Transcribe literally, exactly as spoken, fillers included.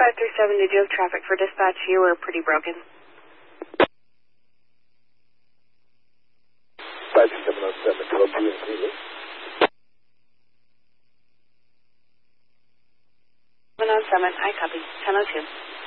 five three seven, did you have traffic for dispatch? You were pretty broken. five three seven oh seven, hello, P and Cleveland. seven oh seven, I copy. ten oh two.